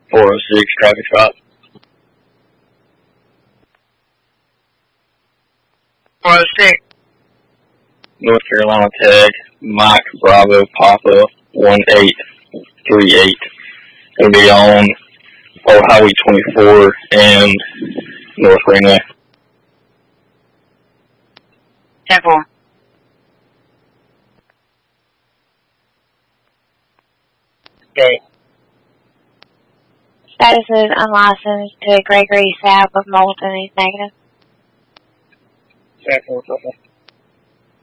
406 traffic stop. 406. North Carolina tag, Mike Bravo Papa 1838. It'll be on Old Highway 24 and North Greenway. 10-4. Okay. Status is unlicensed to Gregory south of Moulton. He's negative. 10-4.